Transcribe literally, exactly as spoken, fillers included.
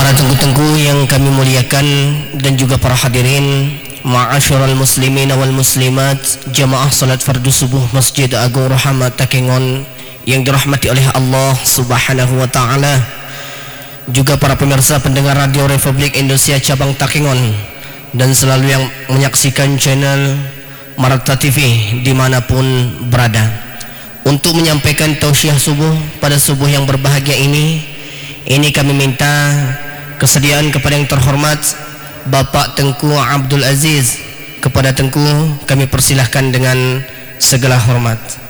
para tengku-tengku yang kami muliakan dan juga para hadirin, ma'asyiral muslimin wal muslimat, jamaah salat fardu subuh Masjid Agung Rahmat Takengon yang dirahmati oleh Allah Subhanahu wa taala, juga para pemirsa pendengar Radio Republik Indonesia cabang Takengon dan selalu yang menyaksikan channel Marta T V dimanapun berada, untuk menyampaikan tausiah subuh pada subuh yang berbahagia ini. Ini kami minta kesediaan kepada yang terhormat Bapak Tengku Abdul Aziz. Kepada Tengku kami persilahkan dengan segala hormat.